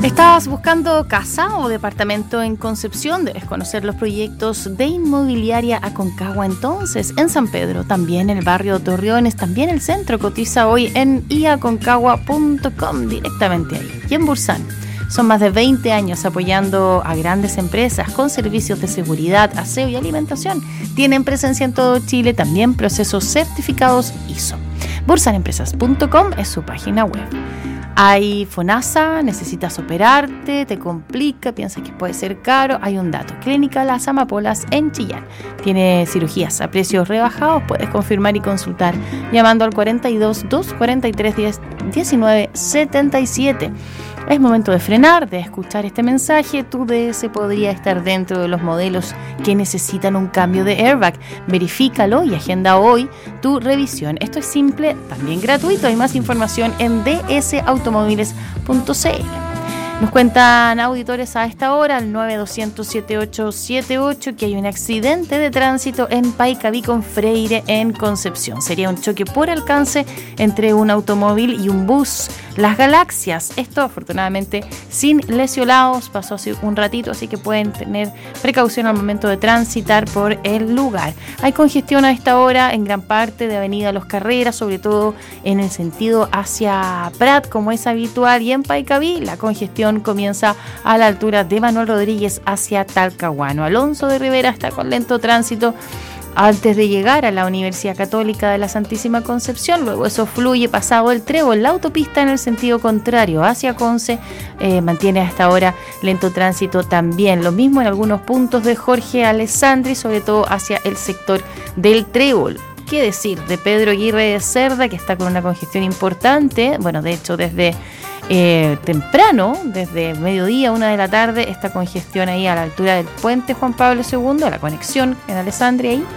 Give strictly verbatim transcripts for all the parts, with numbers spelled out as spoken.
¿Estás buscando casa o departamento en Concepción? Debes conocer los proyectos de Inmobiliaria Aconcagua. Entonces, en San Pedro, también en el barrio Torreones, también el centro. Cotiza hoy en i aconcagua punto com, directamente ahí. Y en Bursan, son más de veinte años apoyando a grandes empresas con servicios de seguridad, aseo y alimentación. Tienen presencia en todo Chile, también procesos certificados I S O. bursan empresas punto com es su página web. Hay FONASA, necesitas operarte, te complica, piensas que puede ser caro. Hay un dato: Clínica Las Amapolas en Chillán. Tiene cirugías a precios rebajados. Puedes confirmar y consultar llamando al cuarenta y dos, doscientos cuarenta y tres, diez, diecinueve, setenta y siete. Es momento de frenar, de escuchar este mensaje. Tu D S podría estar dentro de los modelos que necesitan un cambio de airbag. Verifícalo y agenda hoy tu revisión. Esto es simple, también gratuito. Hay más información en d s automóviles punto c l. Nos cuentan auditores a esta hora, al nueve doscientos, setenta y ocho setenta y ocho, que hay un accidente de tránsito en Paicaví con Freire en Concepción. Sería un choque por alcance entre un automóvil y un bus. Las Galaxias, esto afortunadamente sin lesionados, pasó hace un ratito, así que pueden tener precaución al momento de transitar por el lugar. Hay congestión a esta hora en gran parte de Avenida Los Carreras, sobre todo en el sentido hacia Prat, como es habitual, y en Paicaví la congestión comienza a la altura de Manuel Rodríguez hacia Talcahuano. Alonso de Rivera está con lento tránsito antes de llegar a la Universidad Católica de la Santísima Concepción. Luego eso fluye pasado el Trébol. La autopista en el sentido contrario hacia Conce eh, mantiene hasta ahora lento tránsito también. Lo mismo en algunos puntos de Jorge Alessandri, sobre todo hacia el sector del Trébol. ¿Qué decir de Pedro Aguirre de Cerda, que está con una congestión importante? Bueno, de hecho desde eh, temprano, desde mediodía, una de la tarde, esta congestión ahí a la altura del puente Juan Pablo segundo, la conexión en Alessandria ahí,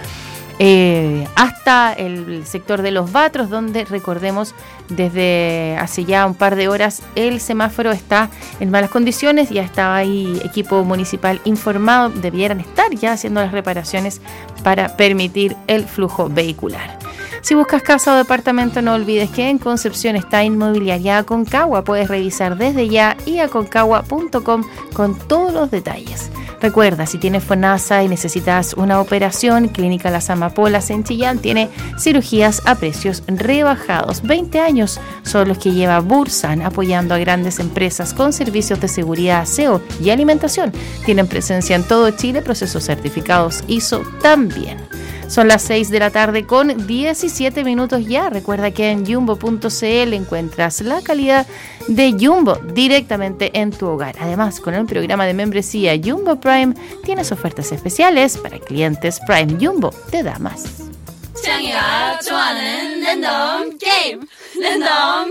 eh, hasta el sector de Los Batros, donde recordemos desde hace ya un par de horas el semáforo está en malas condiciones. Ya estaba ahí equipo municipal informado, debieran estar ya haciendo las reparaciones para permitir el flujo vehicular. Si buscas casa o departamento, no olvides que en Concepción está Inmobiliaria Aconcagua. Puedes revisar desde ya i aconcagua punto com con todos los detalles. Recuerda, si tienes FONASA y necesitas una operación, Clínica Las Amapolas en Chillán tiene cirugías a precios rebajados. veinte años son los que lleva Bursan apoyando a grandes empresas con servicios de seguridad, aseo y alimentación. Tienen presencia en todo Chile, procesos certificados I S O también. Son las seis de la tarde con diecisiete minutos ya. Recuerda que en jumbo punto c l encuentras la calidad de Jumbo directamente en tu hogar. Además, con el programa de membresía Jumbo Prime tienes ofertas especiales para clientes Prime. Jumbo te da más.